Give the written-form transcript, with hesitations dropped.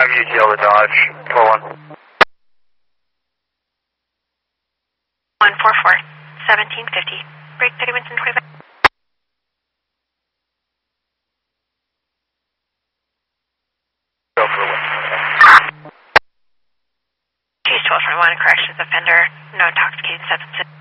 UTL to Dodge, 4-1. 144, 1750. Break 30 minutes and 25. Go for the win. Choose 1221, corrections offender, no intoxicated substances.